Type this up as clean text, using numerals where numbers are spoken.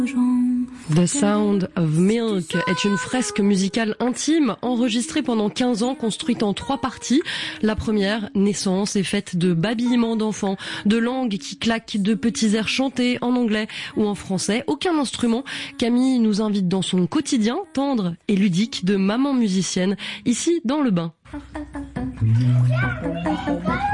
The Sound of Milk est une fresque musicale intime enregistrée pendant 15 ans, construite en 3 parties. La première, naissance, est faite de babillements d'enfants, de langues qui claquent, de petits airs chantés en anglais ou en français. Aucun instrument. Camille nous invite dans son quotidien tendre et ludique de maman musicienne, ici dans le bain.